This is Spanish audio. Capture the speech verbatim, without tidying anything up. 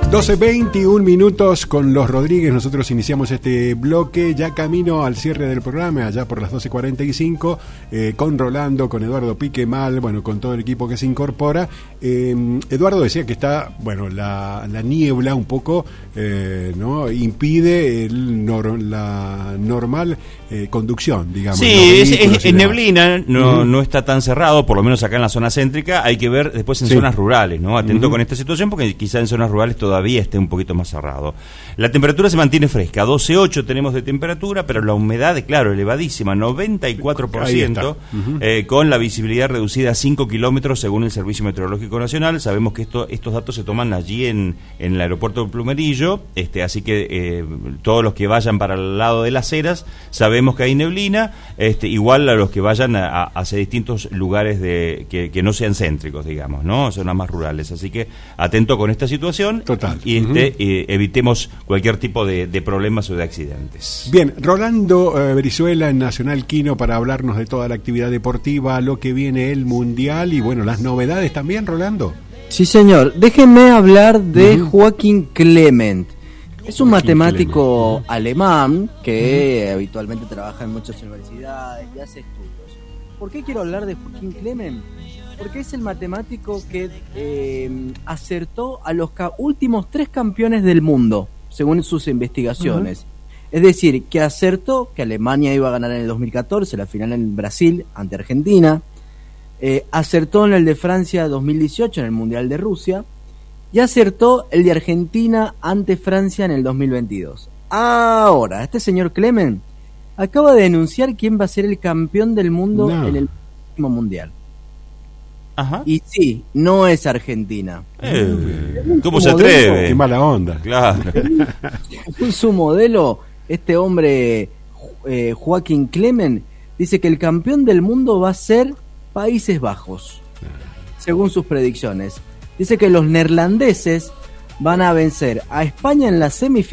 doce veintiún minutos con los Rodríguez. Nosotros iniciamos este bloque ya camino al cierre del programa, allá por las doce cuarenta y cinco, eh, con Rolando, con Eduardo Pique Mal, bueno, con todo el equipo que se incorpora. Eh, Eduardo decía que está, bueno, la, la niebla un poco, eh, ¿no? Impide el nor, la normal eh, conducción, digamos. Sí, es, es, es neblina, no, uh-huh. no está tan cerrado, por lo menos acá en la zona céntrica. Hay que ver después en sí. zonas rurales, ¿no? Atento uh-huh. con esta situación, porque quizá en zonas rurales todavía todavía esté un poquito más cerrado. La temperatura se mantiene fresca, doce coma ocho tenemos de temperatura, pero la humedad, claro, elevadísima, noventa y cuatro por ciento, uh-huh. eh, con la visibilidad reducida a cinco kilómetros según el Servicio Meteorológico Nacional. Sabemos que esto, estos datos se toman allí en, en el aeropuerto de Plumerillo, este, así que eh, todos los que vayan para el lado de Las Heras, sabemos que hay neblina, este, igual a los que vayan a, a, hacia distintos lugares de, que, que no sean céntricos, digamos, ¿no? Zonas más rurales, así que atento con esta situación. Total. Y este, uh-huh. eh, evitemos cualquier tipo de, de problemas o de accidentes. Bien, Rolando eh, Brizuela en Nacional Kino para hablarnos de toda la actividad deportiva, lo que viene el Mundial y bueno, las novedades también, Rolando. Sí, señor. Déjenme hablar de uh-huh. Joaquín Clement. Es un Joaquín matemático Clement. alemán que uh-huh. habitualmente trabaja en muchas universidades y hace estudios. ¿Por qué quiero hablar de Joaquín Clement? Porque es el matemático que eh, acertó a los ca- últimos tres campeones del mundo, según sus investigaciones. Uh-huh. Es decir, que acertó que Alemania iba a ganar en el dos mil catorce, la final en Brasil ante Argentina. Eh, acertó en el de Francia dos mil dieciocho, en el Mundial de Rusia. Y acertó el de Argentina ante Francia en el dos mil veintidós. Ahora, este señor Clement acaba de denunciar quién va a ser el campeón del mundo no. en el próximo Mundial. Ajá. Y sí, no es Argentina. Eh, ¿Cómo se atreve? Qué mala onda. Claro. Según su modelo, este hombre, eh, Joaquín Clement, dice que el campeón del mundo va a ser Países Bajos, según sus predicciones. Dice que los neerlandeses van a vencer a España en la semifinal